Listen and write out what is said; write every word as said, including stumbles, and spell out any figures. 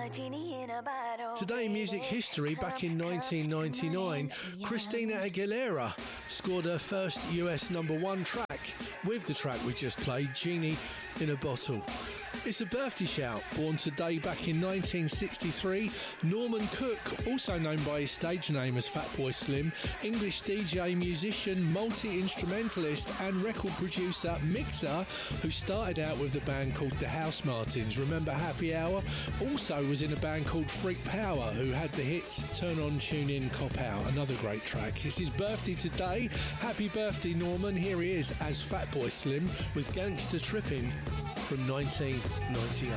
Today in music history, back in nineteen ninety-nine, Christina Aguilera scored her first U S number one track with the track we just played, Genie in a Bottle. It's a birthday shout. Born today back in nineteen sixty-three, Norman Cook, also known by his stage name as Fatboy Slim, English D J, musician, multi-instrumentalist and record producer, mixer, who started out with the band called The House Martins. Remember Happy Hour? Also was in a band called Freak Power, who had the hits Turn On, Tune In, Cop Out. Another great track. It's his birthday today. Happy birthday, Norman. Here he is as Fatboy Slim with Gangster Trippin' from nineteen ninety-eight.